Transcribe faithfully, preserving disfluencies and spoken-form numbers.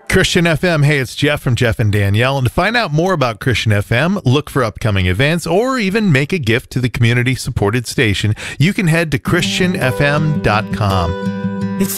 Christian F M. Hey, it's Jeff from Jeff and Danielle. And to find out more about Christian F M, look for upcoming events, or even make a gift to the community-supported station, you can head to christian f m dot com.